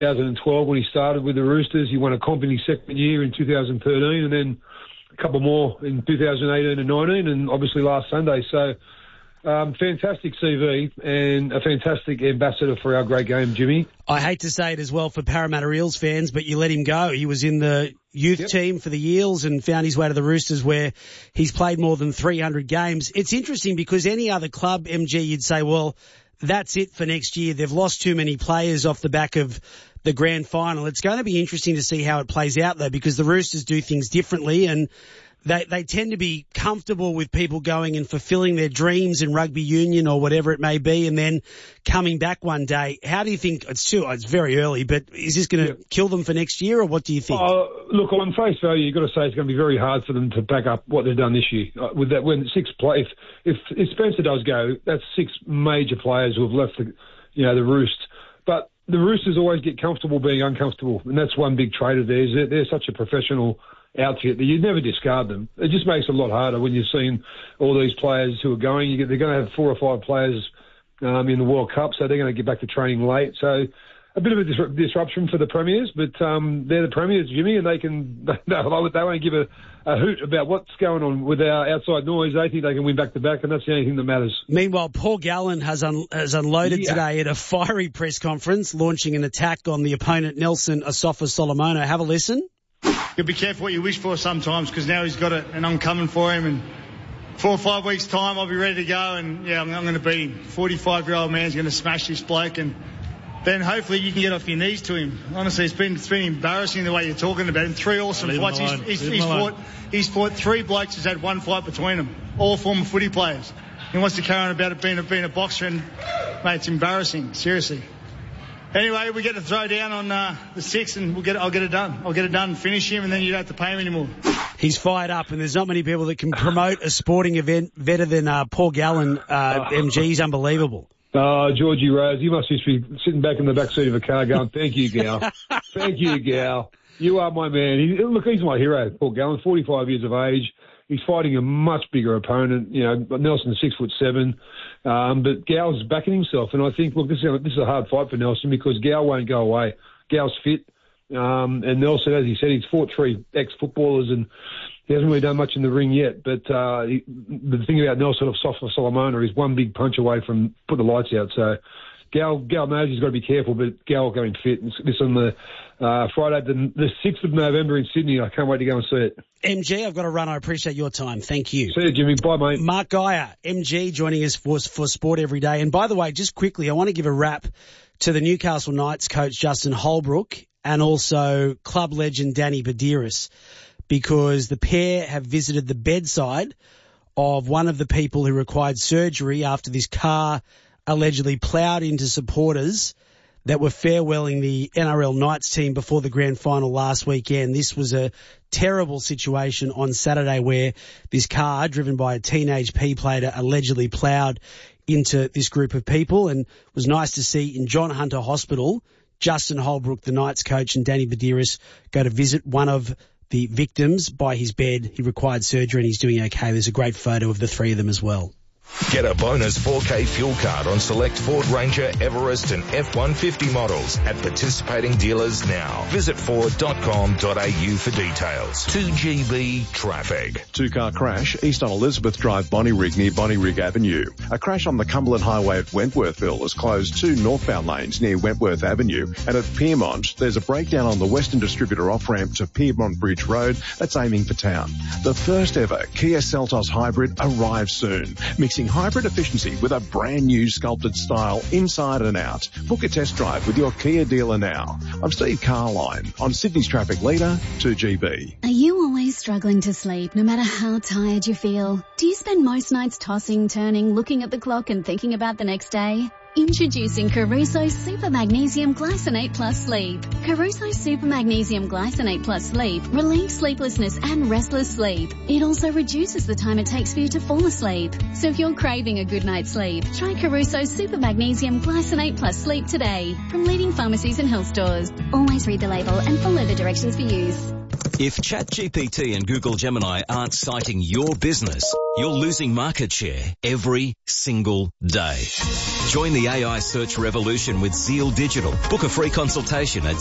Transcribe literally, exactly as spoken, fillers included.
twenty twelve when he started with the Roosters. He won a comp in his second year in two thousand thirteen, and then a couple more in two thousand eighteen and nineteen, and obviously last Sunday. So, um, fantastic C V and a fantastic ambassador for our great game, Jimmy. I hate to say it as well for Parramatta Eels fans, but you let him go. He was in the youth yep. team for the Eels and found his way to the Roosters, where he's played more than three hundred games. It's interesting because any other club, M G, you'd say, well, that's it for next year. They've lost too many players off the back of the grand final. It's going to be interesting to see how it plays out, though, because the Roosters do things differently, and they they tend to be comfortable with people going and fulfilling their dreams in rugby union or whatever it may be, and then coming back one day. How do you think, it's too, it's very early, but is this going to yeah. kill them for next year, or what do you think? Uh, look, on face value, you've got to say it's going to be very hard for them to back up what they've done this year. Uh, with that, when six play, if, if if Spencer does go, that's six major players who have left the, you know, the Roost. But the Roosters always get comfortable being uncomfortable, and that's one big trait of theirs. They're, they're such a professional outfit that you never discard them. It just makes it a lot harder when you're seeing all these players who are going. You get, they're going to have four or five players um, in the World Cup, so they're going to get back to training late. So a bit of a dis- disruption for the Premiers, but um, they're the Premiers, Jimmy, and they can they, they won't give a, a hoot about what's going on with our outside noise. They think they can win back to back, and that's the only thing that matters. Meanwhile, Paul Gallen has un- has unloaded yeah. today at a fiery press conference, launching an attack on the opponent Nelson Asofa-Solomona. Have a listen. You'll be careful what you wish for sometimes, because now he's got it and I'm coming for him, and four or five weeks' time I'll be ready to go, and yeah, I'm, I'm going to beat him. forty-five-year-old man's going to smash this bloke, and then hopefully you can get off your knees to him. Honestly, it's been, it's been embarrassing the way you're talking about him. Three awesome fights. He's, he's, he's, fought, he's fought three blokes who's had one fight between them, all former footy players. He wants to carry on about it being a, being a boxer, and mate, it's embarrassing, seriously. Anyway, we get to throw down on uh, the six, and we'll get. I'll get it done. I'll get it done and finish him, and then you don't have to pay him anymore. He's fired up, and there's not many people that can promote a sporting event better than uh, Paul Gallen. Uh, M G, he's unbelievable. Oh, Georgie Rose, you must just be sitting back in the back seat of a car going, "Thank you, Gal. Thank you, Gal. You are my man." He, look, he's my hero, Paul Gallen. forty-five years of age. He's fighting a much bigger opponent. You know, Nelson's six foot seven. Um, but Gal's backing himself. And I think, look, this is, a, this is a hard fight for Nelson, because Gal won't go away. Gal's fit. Um, and Nelson, as he said, he's fought three ex-footballers, and he hasn't really done much in the ring yet. But uh, he, the thing about Nelson of Asofa-Solomona is one big punch away from putting the lights out. So Gal, Gal knows he's got to be careful, but Gal going fit. And this on the uh, Friday, the, the sixth of November in Sydney. I can't wait to go and see it. M G, I've got to run. I appreciate your time. Thank you. See you, Jimmy. Bye, mate. Mark Geyer, M G, joining us for, for Sport Every Day. And by the way, just quickly, I want to give a wrap to the Newcastle Knights coach, Justin Holbrook, and also club legend Danny Badiris, because the pair have visited the bedside of one of the people who required surgery after this car allegedly ploughed into supporters that were farewelling the N R L Knights team before the grand final last weekend. This was a terrible situation on Saturday where this car, driven by a teenage P-plater, allegedly ploughed into this group of people, and it was nice to see in John Hunter Hospital, Justin Holbrook, the Knights coach, and Danny Badiris go to visit one of the victims by his bed. He required surgery and he's doing okay. There's a great photo of the three of them as well. Get a bonus four K fuel card on select Ford Ranger, Everest and F one fifty models at participating dealers now. Visit ford dot com dot a u for details. two G B traffic. Two-car crash east on Elizabeth Drive, Bonnyrigg, near Bonnyrigg Avenue. A crash on the Cumberland Highway at Wentworthville has closed two northbound lanes near Wentworth Avenue. And at Pyrmont, there's a breakdown on the Western Distributor off-ramp to Pyrmont Bridge Road that's aiming for town. The first ever Kia Seltos Hybrid arrives soon, mixing hybrid efficiency with a brand new sculpted style inside and out. Book a test drive with your Kia dealer now. I'm Steve Carline on Sydney's traffic leader, two G B. Are you always struggling to sleep no matter how tired you feel? Do you spend most nights tossing, turning, looking at the clock and thinking about the next day? Introducing Caruso Super Magnesium Glycinate Plus Sleep. Caruso Super Magnesium Glycinate Plus Sleep relieves sleeplessness and restless sleep. It also reduces the time it takes for you to fall asleep. So if you're craving a good night's sleep, try Caruso Super Magnesium Glycinate Plus Sleep today from leading pharmacies and health stores. Always read the label and follow the directions for use. If ChatGPT and Google Gemini aren't citing your business, You're losing market share every single day. Join the A I search revolution with Zeal Digital. Book a free consultation at